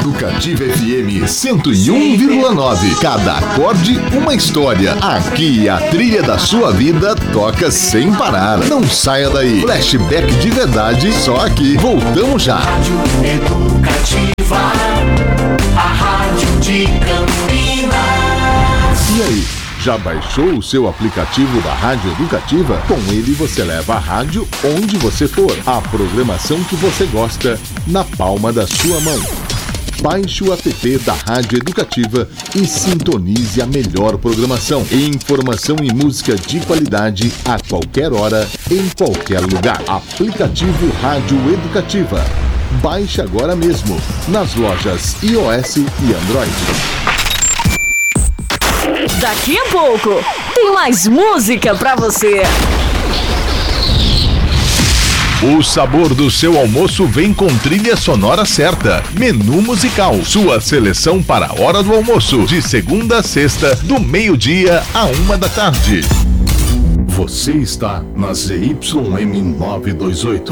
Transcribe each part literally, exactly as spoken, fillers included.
Educativa F M cento e um vírgula nove. Cada acorde uma história. Aqui a trilha da sua vida toca sem parar. Não saia daí. Flashback de verdade só aqui. Voltamos já. Rádio Educativa, a rádio de Campinas. E aí? Já baixou o seu aplicativo da Rádio Educativa? Com ele você leva a rádio onde você for. A programação que você gosta na palma da sua mão. Baixe o app da Rádio Educativa e sintonize a melhor programação. Informação e música de qualidade a qualquer hora, em qualquer lugar. Aplicativo Rádio Educativa. Baixe agora mesmo nas lojas iOS e Android. Daqui a pouco tem mais música pra você. O sabor do seu almoço vem com trilha sonora certa. Menu musical, sua seleção para a hora do almoço, de segunda a sexta, do meio-dia a uma da tarde. Você está na Z Y M novecentos e vinte e oito.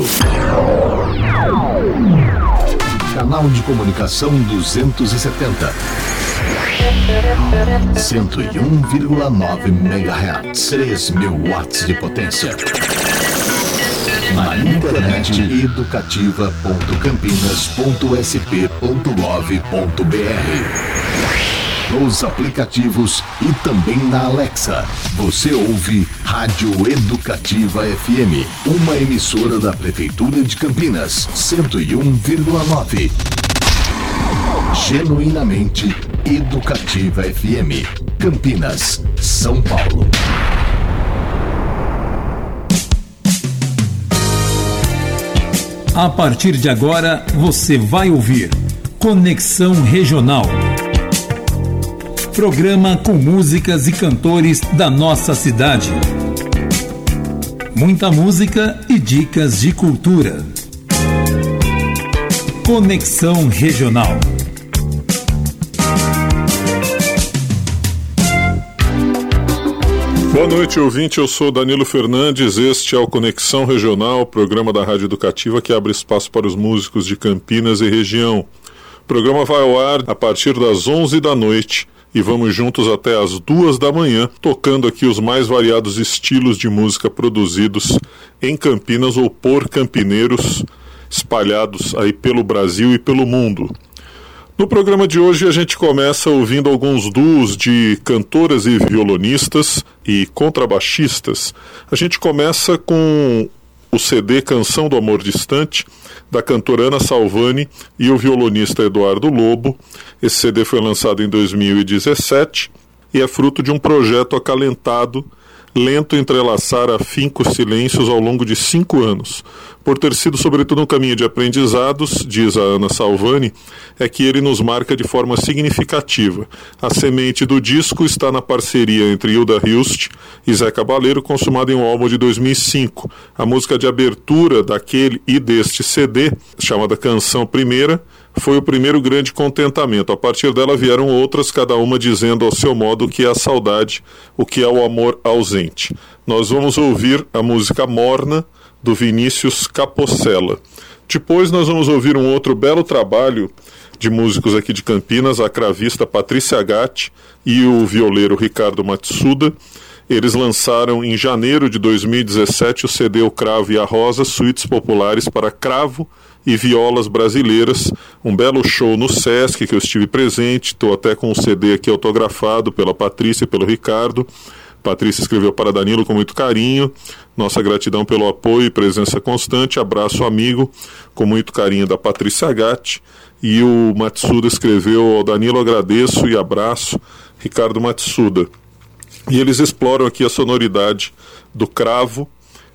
Canal de comunicação duzentos e setenta. cento e um vírgula nove megahertz, três mil watts de potência. Na internet, educativa ponto campinas ponto s p ponto gov ponto b r. Nos aplicativos e também na Alexa. Você ouve Rádio Educativa F M, uma emissora da Prefeitura de Campinas, cento e um vírgula nove. Genuinamente Educativa F M, Campinas, São Paulo. A partir de agora, você vai ouvir Conexão Regional. Programa com músicas e cantores da nossa cidade. Muita música e dicas de cultura. Conexão Regional. Boa noite, ouvinte. Eu sou Danilo Fernandes. Este é o Conexão Regional, programa da Rádio Educativa que abre espaço para os músicos de Campinas e região. O programa vai ao ar a partir das onze da noite e vamos juntos até as duas da manhã, tocando aqui os mais variados estilos de música produzidos em Campinas ou por campineiros espalhados aí pelo Brasil e pelo mundo. No programa de hoje a gente começa ouvindo alguns duos de cantoras e violonistas e contrabaixistas. A gente começa com o C D Canção do Amor Distante, da cantora Ana Salvani e o violonista Eduardo Lobo. Esse C D foi lançado em dois mil e dezessete e é fruto de um projeto acalentado, lento entrelaçar afincos silêncios ao longo de cinco anos. Por ter sido sobretudo um caminho de aprendizados, diz a Ana Salvani, é que ele nos marca de forma significativa. A semente do disco está na parceria entre Hilda Hilst e Zé Cabaleiro, consumada em um álbum de dois mil e cinco. A música de abertura daquele e deste C D, chamada Canção Primeira, foi o primeiro grande contentamento. A partir dela vieram outras, cada uma dizendo ao seu modo o que é a saudade, o que é o amor ausente. Nós vamos ouvir a música Morna, do Vinícius Capocella. Depois nós vamos ouvir um outro belo trabalho de músicos aqui de Campinas, a cravista Patrícia Gatti e o violeiro Ricardo Matsuda. Eles lançaram em janeiro de dois mil e dezessete o C D O Cravo e a Rosa, suítes populares para cravo e violas brasileiras, um belo show no Sesc que eu estive presente, estou até com o C D aqui autografado pela Patrícia e pelo Ricardo. Patrícia escreveu para Danilo com muito carinho, nossa gratidão pelo apoio e presença constante, abraço amigo, com muito carinho da Patrícia Gatti, e o Matsuda escreveu ao Danilo, agradeço e abraço, Ricardo Matsuda. E eles exploram aqui a sonoridade do cravo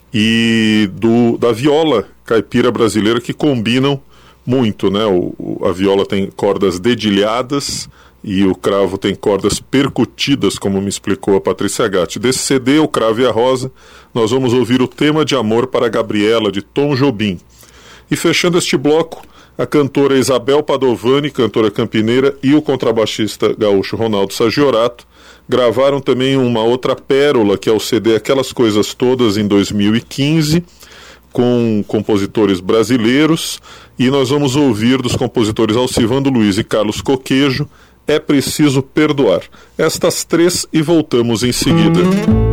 e do, da viola caipira brasileira, que combinam muito, né? O, o, a viola tem cordas dedilhadas e o cravo tem cordas percutidas, como me explicou a Patrícia Gatti. Desse C D, O Cravo e a Rosa, nós vamos ouvir o tema de Amor para Gabriela, de Tom Jobim. E fechando este bloco, a cantora Isabel Padovani, cantora campineira, e o contrabaixista gaúcho Ronaldo Sagiorato gravaram também uma outra pérola, que é o C D Aquelas Coisas Todas, em dois mil e quinze, com compositores brasileiros, e nós vamos ouvir dos compositores Alcivando Luiz e Carlos Coquejo, É Preciso Perdoar. Estas três e voltamos em seguida.